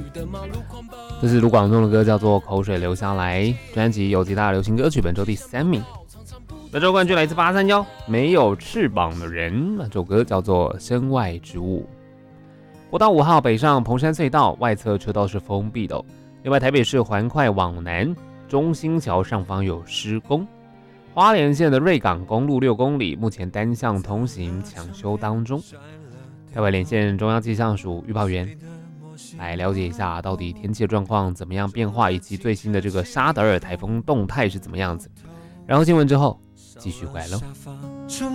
这是卢广仲的歌，叫做《口水流下来》，专辑有极大流行歌曲，本周第3名。本周冠军来自831，没有翅膀的人，这首歌叫做《身外之物》。国道5号北上彭山隧道外侧车道是封闭的，另外台北市环快往南，中兴桥上方有施工。花莲县的瑞港公路6公里，目前单向通行抢修当中。台湾连线中央气象署预报员来了解一下，到底天气的状况怎么样变化，以及最新的这个沙德尔台风动态是怎么样子。然后新闻之后继续回来喽。